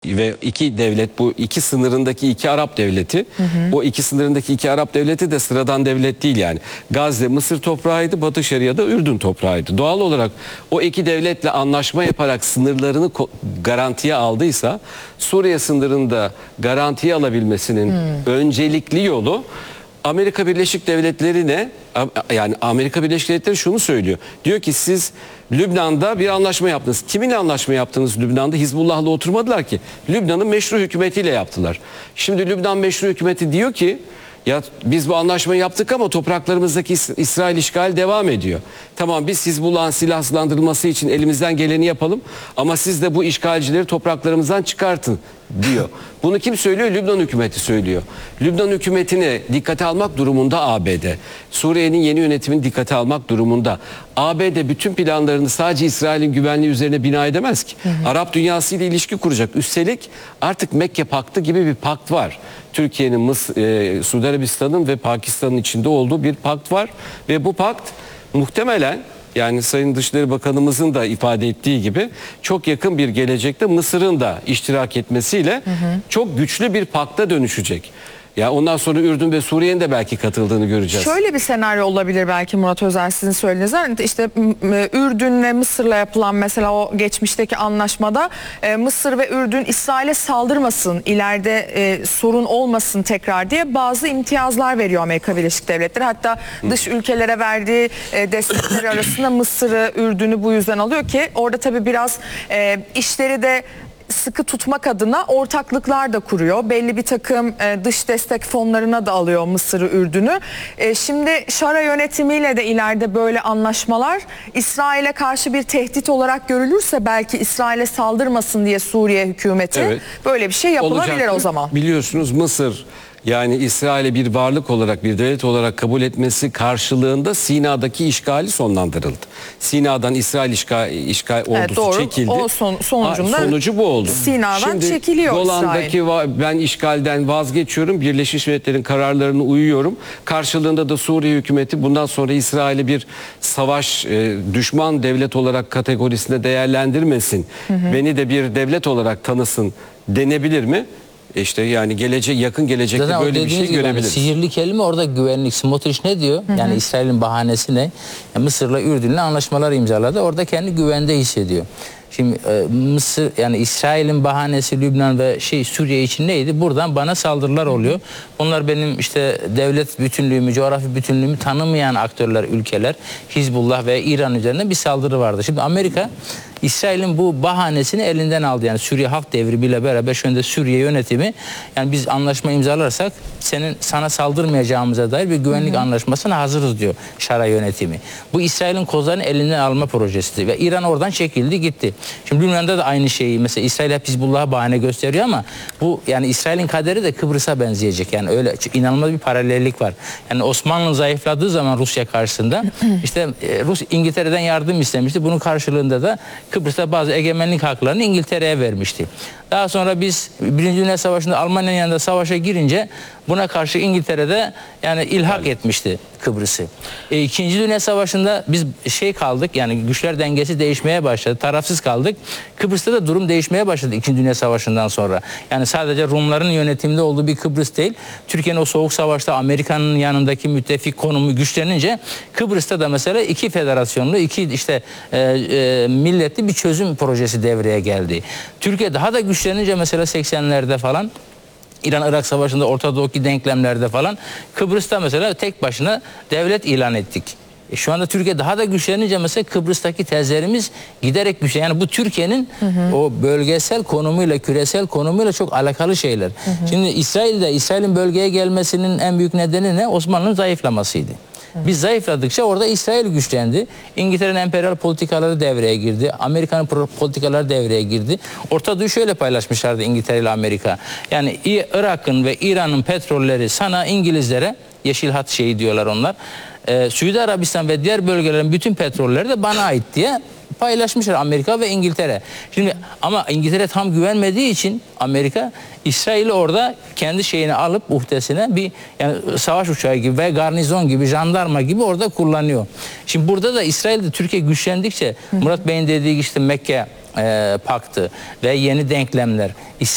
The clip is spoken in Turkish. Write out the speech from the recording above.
ve iki devlet, bu iki sınırındaki iki Arap devleti, o iki sınırındaki iki Arap devleti de sıradan devlet değil yani. Gazze Mısır toprağıydı, Batı Şeria'da Ürdün toprağıydı. Doğal olarak o iki devletle anlaşma yaparak sınırlarını garantiye aldıysa, Suriye sınırında garantiye alabilmesinin öncelikli yolu Amerika Birleşik Devletleri'ne, yani Amerika Birleşik Devletleri şunu söylüyor. Diyor ki siz Lübnan'da bir anlaşma yaptınız. Kiminle anlaşma yaptınız Lübnan'da? Hizbullah'la oturmadılar ki. Lübnan'ın meşru hükümetiyle yaptılar. Şimdi Lübnan meşru hükümeti diyor ki ya biz bu anlaşmayı yaptık ama topraklarımızdaki İsrail işgali devam ediyor. Tamam, biz Hizbullah'ın silahlandırılması için elimizden geleni yapalım ama siz de bu işgalcileri topraklarımızdan çıkartın diyor. Bunu kim söylüyor? Lübnan hükümeti söylüyor. Lübnan hükümetini dikkate almak durumunda ABD. Suriye'nin yeni yönetimini dikkate almak durumunda. ABD bütün planlarını sadece İsrail'in güvenliği üzerine bina edemez ki. Arap dünyasıyla ilişki kuracak. Üstelik artık Mekke Paktı gibi bir pakt var. Türkiye'nin, Suudi Arabistan'ın ve Pakistan'ın içinde olduğu bir pakt var. Ve bu pakt muhtemelen, yani Sayın Dışişleri Bakanımızın da ifade ettiği gibi, çok yakın bir gelecekte Mısır'ın da iştirak etmesiyle çok güçlü bir pakta dönüşecek. Ya ondan sonra Ürdün ve Suriye'nin de belki katıldığını göreceğiz. Şöyle bir senaryo olabilir belki Murat Özer, sizin söylediğiniz. İşte Ürdün ve Mısır'la yapılan mesela o geçmişteki anlaşmada Mısır ve Ürdün İsrail'e saldırmasın, ileride sorun olmasın tekrar diye bazı imtiyazlar veriyor Amerika Birleşik Devletleri. Hatta dış ülkelere verdiği destekler arasında Mısır'ı, Ürdün'ü bu yüzden alıyor ki orada tabii biraz işleri de sıkı tutmak adına ortaklıklar da kuruyor. Belli bir takım dış destek fonlarına da alıyor Mısır'ı, Ürdün'ü. Şimdi Şara yönetimiyle de ileride böyle anlaşmalar İsrail'e karşı bir tehdit olarak görülürse, belki İsrail'e saldırmasın diye Suriye hükümeti, böyle bir şey yapılabilir olacaktır o zaman. Biliyorsunuz Mısır, yani İsrail'i bir varlık olarak, bir devlet olarak kabul etmesi karşılığında Sina'daki işgali sonlandırıldı. Sina'dan İsrail işgal ordusu çekildi. O sonucu bu oldu. Sina'dan şimdi çekiliyor Golan'daki İsrail. ben işgalden vazgeçiyorum, Birleşmiş Milletler'in kararlarına uyuyorum. Karşılığında da Suriye hükümeti bundan sonra İsrail'i bir savaş, düşman devlet olarak kategorisinde değerlendirmesin, beni de bir devlet olarak tanısın denebilir mi? İşte yani yakın gelecekte zaten böyle bir şey görebiliriz. Yani sihirli kelime orada güvenlik. Smotrich ne diyor? Yani İsrail'in bahanesi ne? Yani Mısır'la Ürdün'le anlaşmalar imzaladı. Orada kendi güvende hissediyor. Şimdi Mısır, yani İsrail'in bahanesi Lübnan ve Suriye için neydi? Buradan bana saldırılar oluyor. Bunlar benim işte devlet bütünlüğümü, coğrafi bütünlüğümü tanımayan aktörler, ülkeler, Hizbullah ve İran üzerine bir saldırı vardı. Şimdi Amerika İsrail'in bu bahanesini elinden aldı. Yani Suriye Halk Devrimi'yle beraber şu anda Suriye yönetimi, yani biz anlaşma imzalarsak sana saldırmayacağımıza dair bir güvenlik anlaşmasına hazırız diyor Şara yönetimi. Bu İsrail'in kozlarını elinden alma projesi ve İran oradan çekildi gitti. Şimdi Lübnan'da da aynı şeyi, mesela İsrail hep Hizbullah'a bahane gösteriyor ama bu, yani İsrail'in kaderi de Kıbrıs'a benzeyecek. Yani öyle inanılmaz bir paralellik var. Yani Osmanlı zayıfladığı zaman Rusya karşısında işte İngiltere'den yardım istemişti. Bunun karşılığında da Kıbrıs'ta bazı egemenlik haklarını İngiltere'ye vermişti. Daha sonra biz Birinci Dünya Savaşı'nda Almanya'nın yanında savaşa girince buna karşı İngiltere'de yani ilhak etmişti Kıbrıs'ı. İkinci Dünya Savaşı'nda biz kaldık, yani güçler dengesi değişmeye başladı. Tarafsız kaldık. Kıbrıs'ta da durum değişmeye başladı İkinci Dünya Savaşı'ndan sonra. Yani sadece Rumların yönetiminde olduğu bir Kıbrıs değil. Türkiye'nin o soğuk savaşta Amerika'nın yanındaki müttefik konumu güçlenince Kıbrıs'ta da mesela iki federasyonlu, iki milletli bir çözüm projesi devreye geldi. Türkiye daha da güçlenince mesela 80'lerde falan, İran-Irak Savaşı'nda, Orta Doğu'daki denklemlerde falan, Kıbrıs'ta mesela tek başına devlet ilan ettik. Şu anda Türkiye daha da güçlenince mesela Kıbrıs'taki tezlerimiz giderek güçleniyor. Yani bu Türkiye'nin o bölgesel konumuyla, küresel konumuyla çok alakalı şeyler. Şimdi İsrail'in bölgeye gelmesinin en büyük nedeni ne? Osmanlı'nın zayıflamasıydı. Biz zayıfladıkça orada İsrail güçlendi. İngiltere'nin emperyal politikaları devreye girdi. Amerika'nın politikaları devreye girdi. Orta Doğu'yu şöyle paylaşmışlardı İngiltere ile Amerika. Yani Irak'ın ve İran'ın petrolleri sana, İngilizlere, yeşil hat diyorlar onlar. Suudi Arabistan ve diğer bölgelerin bütün petrolleri de bana ait diye paylaşmışlar Amerika ve İngiltere. Şimdi ama İngiltere tam güvenmediği için Amerika, İsrail'i orada kendi şeyini alıp uhdesine bir, yani savaş uçağı gibi ve garnizon gibi, jandarma gibi orada kullanıyor. Şimdi burada da İsrail'de Türkiye güçlendikçe Murat Bey'in dediği işte Mekke Paktı ve yeni denklemler,